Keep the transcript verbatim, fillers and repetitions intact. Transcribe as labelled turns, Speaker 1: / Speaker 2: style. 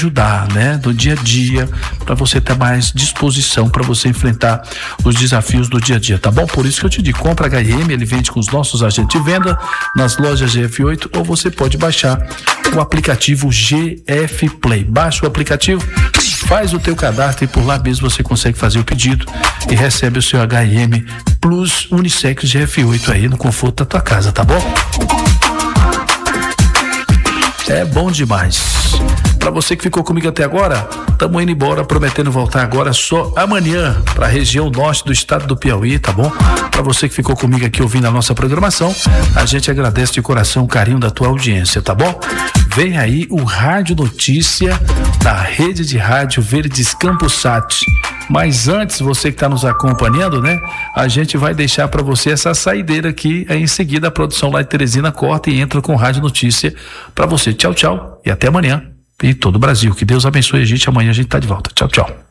Speaker 1: ajudar, né, do dia a dia, para você ter mais disposição para você enfrentar os desafios do dia a dia, tá bom? Por isso que eu te digo, compra H M, ele vende com os nossos agentes de venda nas lojas G F oito, ou você pode baixar o aplicativo G F Play. Baixa o aplicativo, faz o teu cadastro e por lá mesmo você consegue fazer o pedido e recebe o seu H M Plus Unissex G F oito aí no conforto da tua casa, tá bom? É bom demais. Para você que ficou comigo até agora, estamos indo embora, prometendo voltar agora só amanhã para a região norte do estado do Piauí, tá bom? Para você que ficou comigo aqui ouvindo a nossa programação, a gente agradece de coração o carinho da tua audiência, tá bom? Vem aí o Rádio Notícia da Rede de Rádio Verdes Campusat. Mas antes, você que está nos acompanhando, né? A gente vai deixar para você essa saideira aqui, aí em seguida a produção lá de Teresina corta e entra com Rádio Notícia para você. Tchau, tchau e até amanhã. E todo o Brasil. Que Deus abençoe a gente. Amanhã a gente tá de volta. Tchau, tchau.